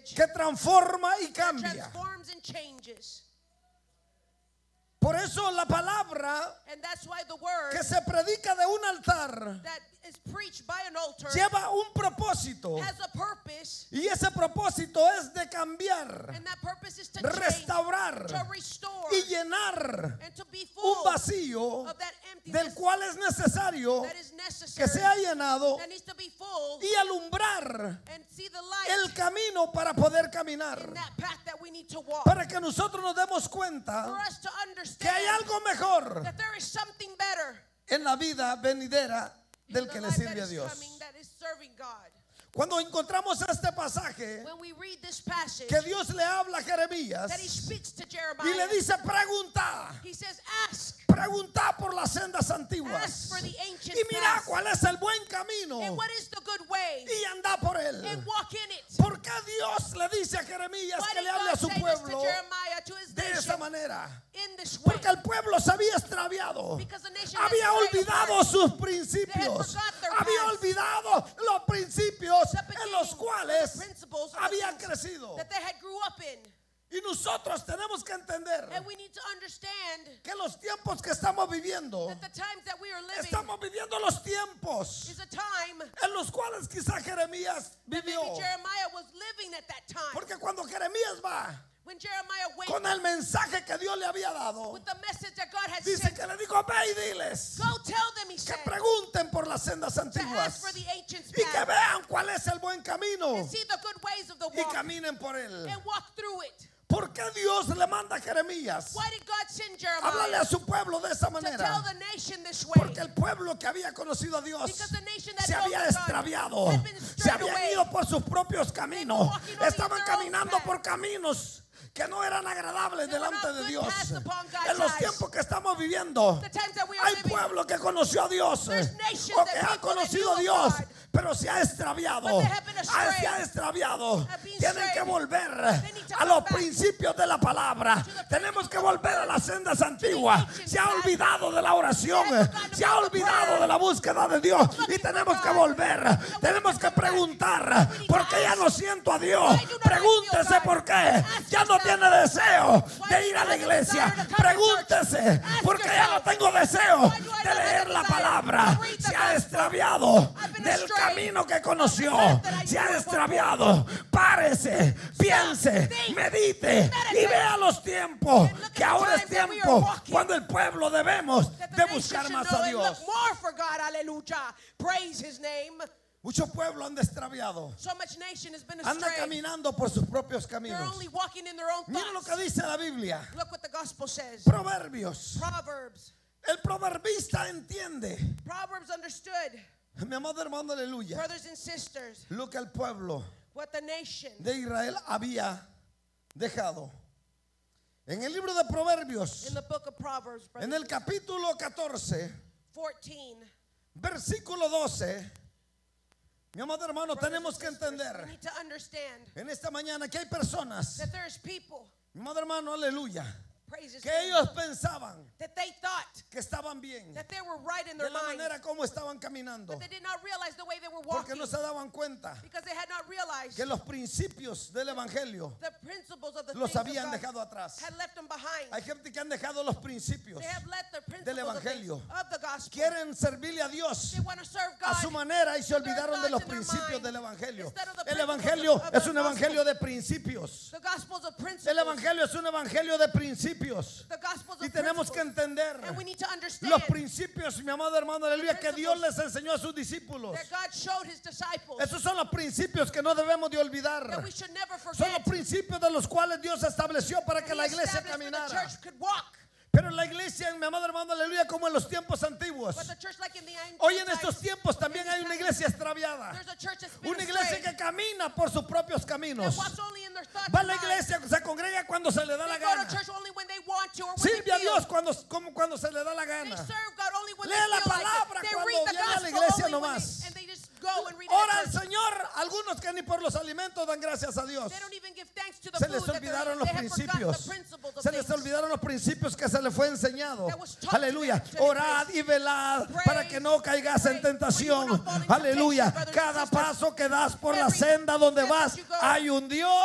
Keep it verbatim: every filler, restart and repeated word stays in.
que transforma y cambia. Por eso la palabra que se predica de un altar lleva un propósito, y ese propósito es de cambiar, restaurar y llenar un vacío del cual es necesario que sea llenado y alumbrar el camino para poder caminar, para que nosotros nos demos cuenta que hay algo mejor en la vida venidera del que le sirve a Dios. Cuando encontramos este pasaje que Dios le habla a Jeremías y le dice: pregunta, pregunta por las sendas antiguas y mira cuál es el buen camino y anda por él. ¿Por qué Dios le dice a Jeremías que le hable a su pueblo de esa manera? Porque el pueblo se había extraviado, había olvidado sus principios, había olvidado los principios en los cuales habían crecido. Y nosotros tenemos que entender que los tiempos que estamos viviendo, estamos viviendo los tiempos en los cuales quizá Jeremías vivió. Porque cuando Jeremías va con el mensaje que Dios le había dado, dice que le dijo: ve y diles que pregunten por las sendas antiguas y que vean cuál es el buen camino y caminen por él. ¿Por qué Dios le manda a Jeremías hablarle a su pueblo de esa manera? Porque el pueblo que había conocido a Dios se había extraviado, se habían ido por sus propios caminos, estaban caminando por caminos que no eran agradables delante de Dios. En los tiempos que estamos viviendo, hay pueblo que conoció a Dios o que ha conocido a Dios, pero se ha extraviado, se ha extraviado. Tienen que volver a los principios de la palabra. Tenemos que volver a las sendas antiguas. Se ha olvidado de la oración, se ha olvidado de la búsqueda de Dios, y tenemos que volver. Tenemos que preguntar: ¿por qué ya no siento a Dios? Pregúntese por qué ya no tiene deseo de ir a la iglesia. Pregúntese: ¿por qué ya no tengo deseo de leer la palabra? Se ha extraviado del camino que conoció, se ha extraviado. Párese, piense, medite y vea los tiempos, que ahora es tiempo cuando el pueblo debemos de buscar más a Dios. Muchos pueblos han extraviado, andan caminando por sus propios caminos. Mira lo que dice la Biblia. Proverbios. El proverbista entiende, mi amado hermano, aleluya, lo que el pueblo de Israel había dejado. En el libro de Proverbios, en el capítulo catorce, versículo doce, mi amado hermano, tenemos que entender en esta mañana que hay personas, mi amado hermano, aleluya, que ellos pensaban que estaban bien de la manera como estaban caminando, porque no se daban cuenta que los principios del evangelio los habían dejado atrás. Hay gente que han dejado los principios del evangelio, quieren servirle a Dios a su manera y se olvidaron de los principios del evangelio. El evangelio es un evangelio de principios. El evangelio es un evangelio de principios. Y tenemos que entender los principios, mi amado hermano, aleluya, que Dios les enseñó a sus discípulos. Esos son los principios que no debemos de olvidar. Son los principios de los cuales Dios estableció para que la iglesia caminara. Pero en la iglesia, mi amado hermano, aleluya, como en los tiempos antiguos, hoy en estos tiempos también hay una iglesia extraviada, una iglesia que camina por sus propios caminos. Va a la iglesia, se congrega cuando se le da la gana, sirve a Dios cuando, como cuando se le da la gana, lee la palabra cuando viene a la iglesia nomás, ora al Señor. Algunos que ni por los alimentos dan gracias a Dios. Se les olvidaron los principios, se les olvidaron los principios que se les fue enseñado. Aleluya. Orad y velad para que no caigas en tentación. Aleluya. Cada paso que das por la senda donde vas, hay un Dios